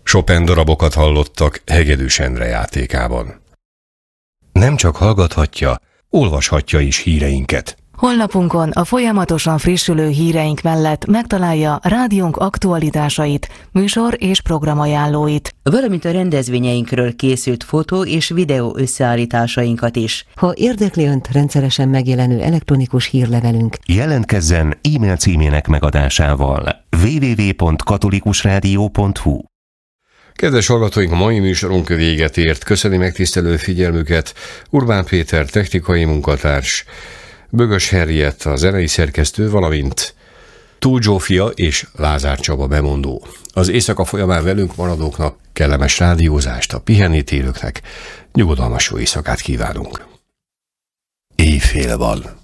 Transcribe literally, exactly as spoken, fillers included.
Chopin darabokat hallottak Hegedűs Endre játékában. Nem csak hallgathatja, olvashatja is híreinket. Honlapunkon a folyamatosan frissülő híreink mellett megtalálja rádiónk aktualitásait, műsor és programajánlóit, valamint a rendezvényeinkről készült fotó és videó összeállításainkat is. Ha érdekli Önt rendszeresen megjelenő elektronikus hírlevelünk, jelentkezzen e-mail címének megadásával double-u double-u double-u pont katolikusrádió pont hu. Kedves hallgatóink, a mai műsorunk véget ért. Köszöni megtisztelő figyelmüket Urbán Péter technikai munkatárs, Bögös Henriett a zenei szerkesztő, valamint Túl Zsófia és Lázár Csaba bemondó. Az éjszaka folyamán velünk maradóknak kellemes rádiózást, a pihenőt élőknek nyugodalmas jó éjszakát kívánunk. Éjfél van.